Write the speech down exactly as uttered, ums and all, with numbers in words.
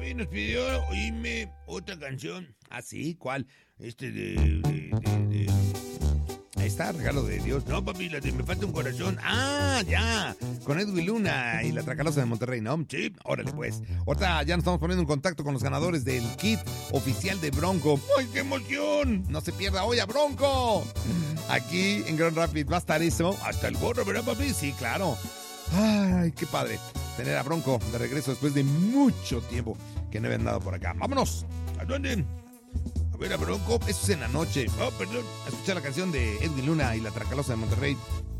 Papi nos pidió oírme otra canción. ¿Ah, sí? ¿Cuál? Este de... de, de, de... Ahí está, regalo de Dios. No, papi, la de Me Falta un Corazón. Ah, ya. Con Edwin Luna y la Tracalosa de Monterrey, ¿no? Sí. Órale, pues. Ahorita ya nos estamos poniendo en contacto con los ganadores del kit oficial de Bronco. ¡Ay, qué emoción! No se pierda hoy a Bronco. Aquí en Grand Rapids va a estar eso. Hasta el gorro, ¿verdad, papi? Sí, claro. Ay, qué padre tener a Bronco de regreso después de mucho tiempo que no había andado por acá. ¡Vámonos! ¿A dónde? A ver, a Bronco. Eso es en la noche. Oh, perdón. A escuchar la canción de Edwin Luna y la Tracalosa de Monterrey.